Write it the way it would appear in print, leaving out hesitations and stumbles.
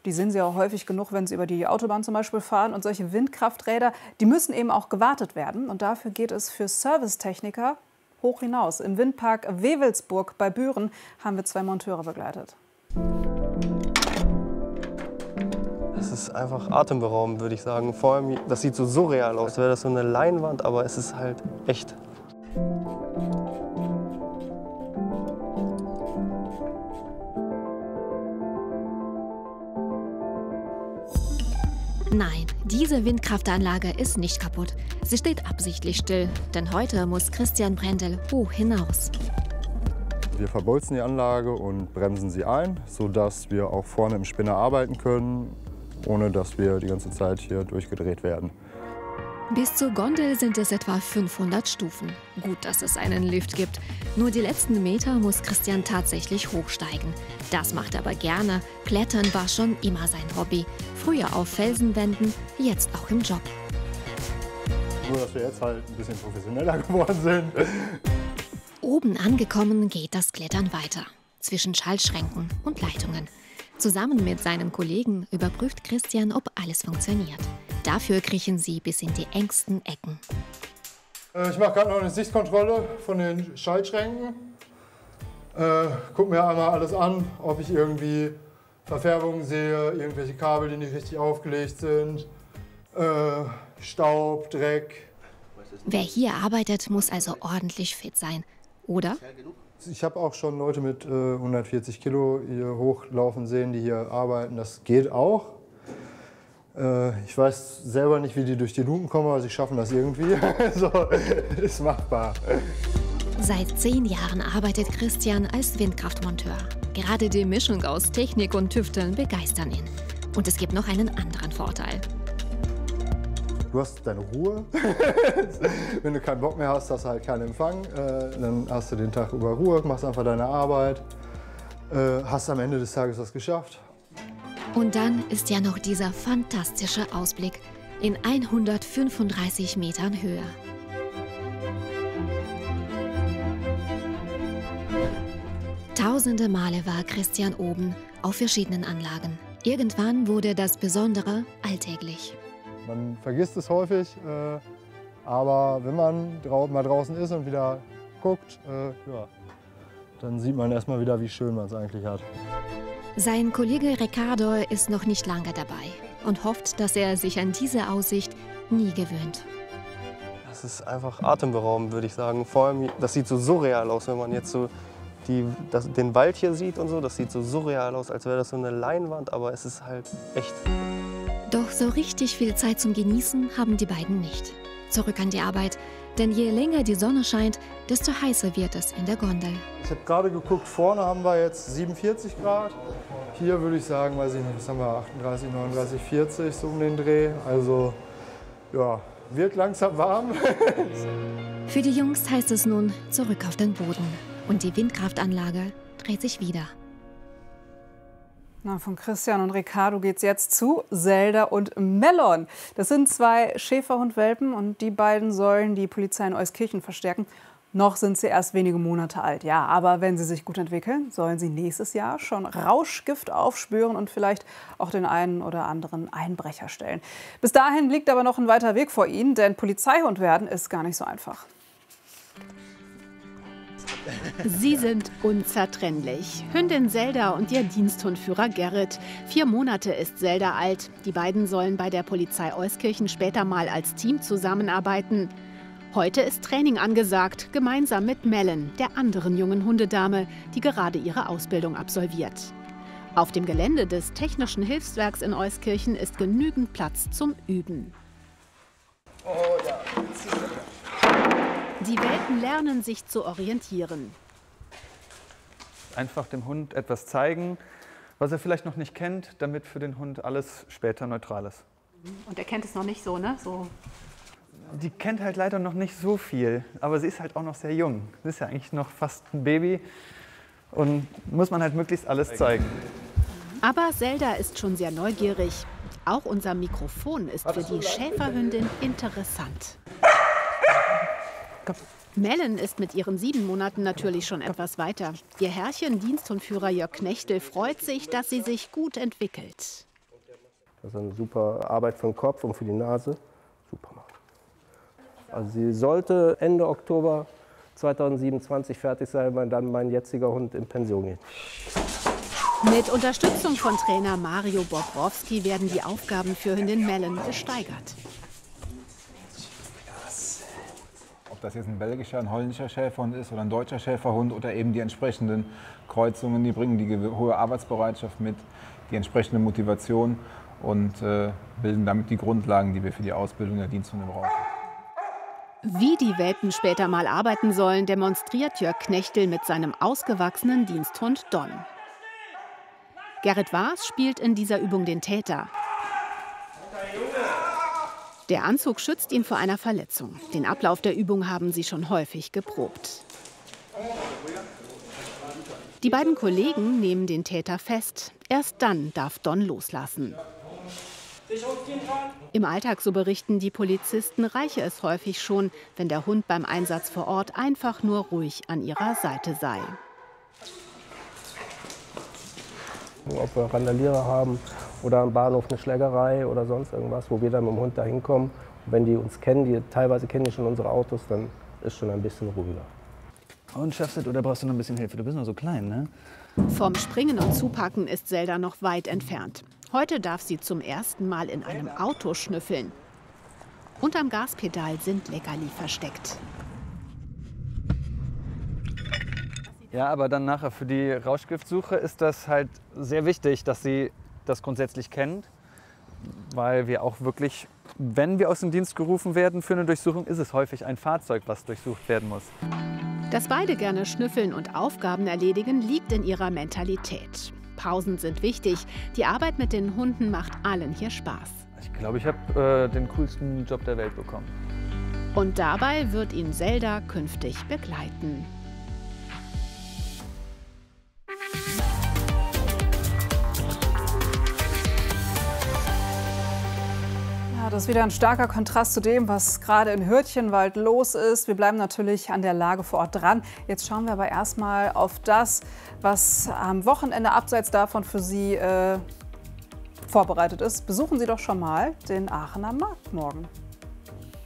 Die sehen Sie auch häufig genug, wenn Sie über die Autobahn zum Beispiel fahren. Und solche Windkrafträder, die müssen eben auch gewartet werden. Und dafür geht es für Servicetechniker hoch hinaus. Im Windpark Wewelsburg bei Büren haben wir 2 Monteure begleitet. Es ist einfach atemberaubend, würde ich sagen. Vor allem, das sieht so surreal aus, als wäre das so eine Leinwand, aber es ist halt echt. Nein, diese Windkraftanlage ist nicht kaputt. Sie steht absichtlich still, denn heute muss Christian Brendel hoch hinaus. Wir verbolzen die Anlage und bremsen sie ein, sodass wir auch vorne im Spinner arbeiten können, ohne dass wir die ganze Zeit hier durchgedreht werden. Bis zur Gondel sind es etwa 500 Stufen. Gut, dass es einen Lift gibt. Nur die letzten Meter muss Christian tatsächlich hochsteigen. Das macht er aber gerne. Klettern war schon immer sein Hobby. Früher auf Felsenwänden, jetzt auch im Job. Nur, dass wir jetzt halt ein bisschen professioneller geworden sind. Oben angekommen geht das Klettern weiter. Zwischen Schaltschränken und Leitungen. Zusammen mit seinem Kollegen überprüft Christian, ob alles funktioniert. Dafür kriechen sie bis in die engsten Ecken. Ich mache gerade noch eine Sichtkontrolle von den Schaltschränken. Guck mir einmal alles an, ob ich irgendwie Verfärbungen sehe, irgendwelche Kabel, die nicht richtig aufgelegt sind, Staub, Dreck. Wer hier arbeitet, muss also ordentlich fit sein, oder? Ich habe auch schon Leute mit 140 Kilo hier hochlaufen sehen, die hier arbeiten. Das geht auch. Ich weiß selber nicht, wie die durch die Luken kommen, aber sie schaffen das irgendwie. So, ist machbar. Seit 10 Jahren arbeitet Christian als Windkraftmonteur. Gerade die Mischung aus Technik und Tüfteln begeistern ihn. Und es gibt noch einen anderen Vorteil. Du hast deine Ruhe. Wenn du keinen Bock mehr hast, hast du halt keinen Empfang. Dann hast du den Tag über Ruhe, machst einfach deine Arbeit, hast am Ende des Tages was geschafft. Und dann ist ja noch dieser fantastische Ausblick in 135 Metern Höhe. Tausende Male war Christian oben auf verschiedenen Anlagen. Irgendwann wurde das Besondere alltäglich. Man vergisst es häufig, aber wenn man mal draußen ist und wieder guckt, ja, dann sieht man erstmal wieder, wie schön man es eigentlich hat. Sein Kollege Ricardo ist noch nicht lange dabei und hofft, dass er sich an diese Aussicht nie gewöhnt. Das ist einfach atemberaubend, würde ich sagen. Vor allem, das sieht so surreal aus, wenn man jetzt so den Wald hier sieht und so. Das sieht so surreal aus, als wäre das so eine Leinwand, aber es ist halt echt. Doch so richtig viel Zeit zum Genießen haben die beiden nicht. Zurück an die Arbeit, denn je länger die Sonne scheint, desto heißer wird es in der Gondel. Ich habe gerade geguckt, vorne haben wir jetzt 47 Grad. Hier würde ich sagen, weiß ich nicht, was haben wir, 38, 39, 40, so um den Dreh. Also, ja, wird langsam warm. Für die Jungs heißt es nun zurück auf den Boden. Und die Windkraftanlage dreht sich wieder. Na, von Christian und Ricardo geht's jetzt zu Zelda und Melon. Das sind 2 Schäferhundwelpen und die beiden sollen die Polizei in Euskirchen verstärken. Noch sind sie erst wenige Monate alt, ja. Aber wenn sie sich gut entwickeln, sollen sie nächstes Jahr schon Rauschgift aufspüren und vielleicht auch den einen oder anderen Einbrecher stellen. Bis dahin liegt aber noch ein weiter Weg vor ihnen, denn Polizeihund werden ist gar nicht so einfach. Sie sind unzertrennlich. Hündin Zelda und ihr Diensthundführer Gerrit. 4 Monate ist Zelda alt. Die beiden sollen bei der Polizei Euskirchen später mal als Team zusammenarbeiten. Heute ist Training angesagt, gemeinsam mit Melon, der anderen jungen Hundedame, die gerade ihre Ausbildung absolviert. Auf dem Gelände des Technischen Hilfswerks in Euskirchen ist genügend Platz zum Üben. Oh ja. Die Welpen lernen, sich zu orientieren. Einfach dem Hund etwas zeigen, was er vielleicht noch nicht kennt, damit für den Hund alles später neutral ist. Und er kennt es noch nicht so, ne? Die kennt halt leider noch nicht so viel, aber sie ist halt auch noch sehr jung. Sie ist ja eigentlich noch fast ein Baby und muss man halt möglichst alles zeigen. Aber Zelda ist schon sehr neugierig. Auch unser Mikrofon ist für die Schäferhündin interessant. Melon ist mit ihren 7 Monaten natürlich schon etwas weiter. Ihr Herrchen, Diensthundführer Jörg Knechtel, freut sich, dass sie sich gut entwickelt. Also eine super Arbeit für den Kopf und für die Nase. Super machen. Also sie sollte Ende Oktober 2027 fertig sein, weil dann mein jetziger Hund in Pension geht. Mit Unterstützung von Trainer Mario Bobrowski werden die Aufgaben für Hündin Melon gesteigert. Ob das jetzt ein belgischer, ein holländischer Schäferhund ist oder ein deutscher Schäferhund oder eben die entsprechenden Kreuzungen, die bringen die hohe Arbeitsbereitschaft mit, die entsprechende Motivation und bilden damit die Grundlagen, die wir für die Ausbildung der Diensthunde brauchen. Wie die Welpen später mal arbeiten sollen, demonstriert Jörg Knechtel mit seinem ausgewachsenen Diensthund Don. Gerrit Waas spielt in dieser Übung den Täter. Der Anzug schützt ihn vor einer Verletzung. Den Ablauf der Übung haben sie schon häufig geprobt. Die beiden Kollegen nehmen den Täter fest. Erst dann darf Don loslassen. Im Alltag, so berichten die Polizisten, reiche es häufig schon, wenn der Hund beim Einsatz vor Ort einfach nur ruhig an ihrer Seite sei. Ob wir Randalierer haben oder am Bahnhof eine Schlägerei oder sonst irgendwas, wo wir dann mit dem Hund da hinkommen. Wenn die uns kennen, teilweise kennen die schon unsere Autos, dann ist schon ein bisschen ruhiger. Und schaffst du das oder brauchst du noch ein bisschen Hilfe? Du bist noch so klein, ne? Vom Springen und Zupacken ist Zelda noch weit entfernt. Heute darf sie zum ersten Mal in einem Auto schnüffeln. Unterm Gaspedal sind Leckerli versteckt. Ja, aber dann nachher für die Rauschgiftsuche ist das halt sehr wichtig, dass sie das grundsätzlich kennt. Weil wir auch wirklich, wenn wir aus dem Dienst gerufen werden für eine Durchsuchung, ist es häufig ein Fahrzeug, was durchsucht werden muss. Dass beide gerne schnüffeln und Aufgaben erledigen, liegt in ihrer Mentalität. Pausen sind wichtig. Die Arbeit mit den Hunden macht allen hier Spaß. Ich glaube, ich habe den coolsten Job der Welt bekommen. Und dabei wird ihn Zelda künftig begleiten. Das ist wieder ein starker Kontrast zu dem, was gerade in Hürtchenwald los ist. Wir bleiben natürlich an der Lage vor Ort dran. Jetzt schauen wir aber erstmal auf das, was am Wochenende abseits davon für Sie vorbereitet ist. Besuchen Sie doch schon mal den Aachener Markt morgen.